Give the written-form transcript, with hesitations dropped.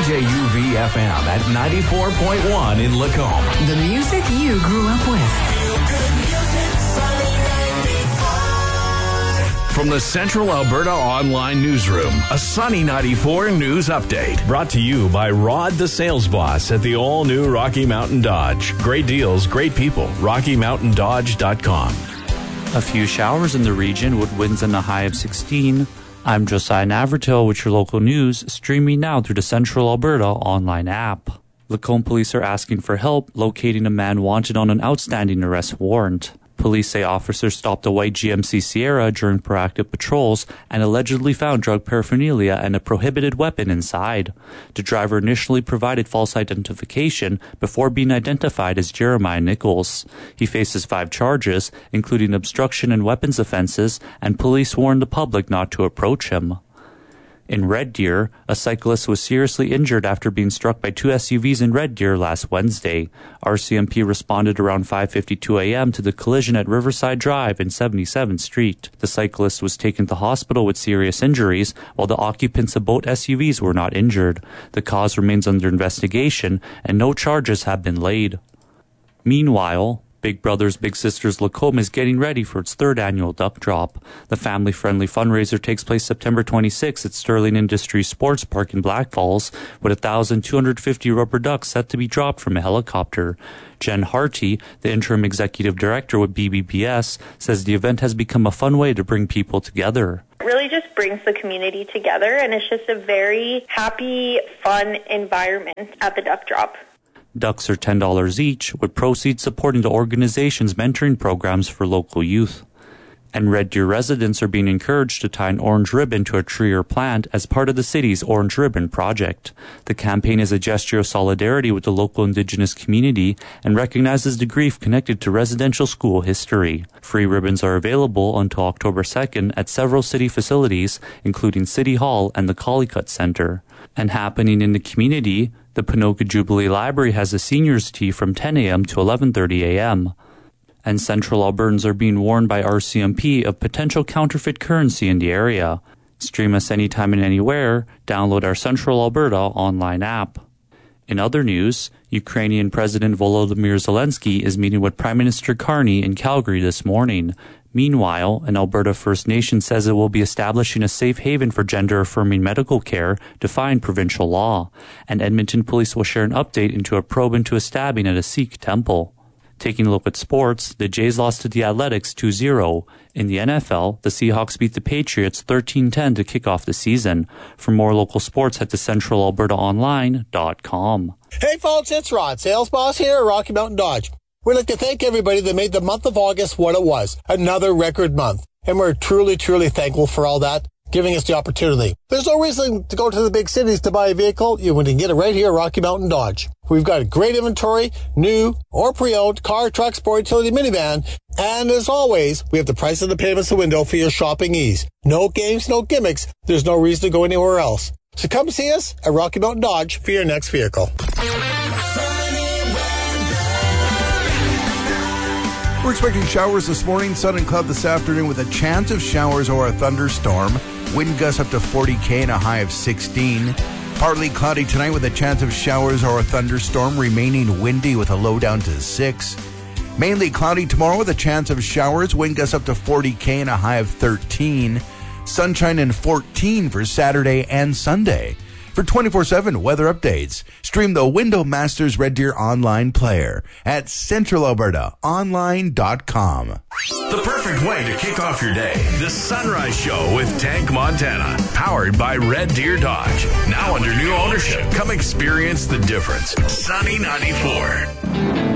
CJUV FM at 94.1 in Lacombe. The music you grew up with. From the Central Alberta Online Newsroom, a Sunny 94 news update. Brought to you by Rod the Sales Boss at the all-new Rocky Mountain Dodge. Great deals, great people. RockyMountainDodge.com. A few showers in the region with winds in a high of 16. I'm Josiah Navratil with your local news, streaming now through the Central Alberta online app. Lacombe police are asking for help locating a man wanted on an outstanding arrest warrant. Police say officers stopped a white GMC Sierra during proactive patrols and allegedly found drug paraphernalia and a prohibited weapon inside. The driver initially provided false identification before being identified as Jeremiah Nichols. He faces 5 charges, including obstruction and weapons offenses, and police warned the public not to approach him. In Red Deer, a cyclist was seriously injured after being struck by 2 SUVs in Red Deer last Wednesday. RCMP responded around 5:52 a.m. to the collision at Riverside Drive and 77th Street. The cyclist was taken to hospital with serious injuries, while the occupants of both SUVs were not injured. The cause remains under investigation, and no charges have been laid. Meanwhile, Big Brothers Big Sisters Lacombe is getting ready for its 3rd annual duck drop. The family-friendly fundraiser takes place September 26 at Sterling Industries Sports Park in Black Falls, with 1,250 rubber ducks set to be dropped from a helicopter. Jen Harty, the interim executive director with BBBS, says the event has become a fun way to bring people together. It really just brings the community together, and it's just a very happy, fun environment at the duck drop. Ducks are $10 each, with proceeds supporting the organization's mentoring programs for local youth. And Red Deer residents are being encouraged to tie an orange ribbon to a tree or plant as part of the city's Orange Ribbon project. The campaign is a gesture of solidarity with the local Indigenous community and recognizes the grief connected to residential school history. Free ribbons are available until October 2nd at several city facilities, including City Hall and the Collicutt Center. And happening in the community, the Ponoka Jubilee Library has a seniors tea from 10 a.m. to 11:30 a.m. And Central Albertans are being warned by RCMP of potential counterfeit currency in the area. Stream us anytime and anywhere. Download our Central Alberta online app. In other news, Ukrainian President Volodymyr Zelensky is meeting with Prime Minister Carney in Calgary this morning. Meanwhile, an Alberta First Nation says it will be establishing a safe haven for gender-affirming medical care, defying provincial law. And Edmonton police will share an update into a probe into a stabbing at a Sikh temple. Taking a look at sports, the Jays lost to the Athletics 2-0. In the NFL, the Seahawks beat the Patriots 13-10 to kick off the season. For more local sports, head to CentralAlbertaOnline.com. Hey folks, it's Rod, sales boss here at Rocky Mountain Dodge. We'd like to thank everybody that made the month of August what it was, another record month. And we're truly, truly thankful for all that, giving us the opportunity. There's no reason to go to the big cities to buy a vehicle. You can get it right here at Rocky Mountain Dodge. We've got a great inventory, new or pre-owned, car, truck, sport, utility, minivan. And as always, we have the price of the payments the window for your shopping ease. No games, no gimmicks. There's no reason to go anywhere else. So come see us at Rocky Mountain Dodge for your next vehicle. We're expecting showers this morning, sun and cloud this afternoon with a chance of showers or a thunderstorm. Wind gusts up to 40 and a high of 16. Partly cloudy tonight with a chance of showers or a thunderstorm, remaining windy with a low down to 6. Mainly cloudy tomorrow with a chance of showers, wind gusts up to 40 and a high of 13. Sunshine and 14 for Saturday and Sunday. For 24/7 weather updates, stream the Window Masters Red Deer online player at CentralAlbertaOnline.com. The perfect way to kick off your day. The Sunrise Show with Tank Montana. Powered by Red Deer Dodge. Now under new ownership. Come experience the difference. Sunny 94.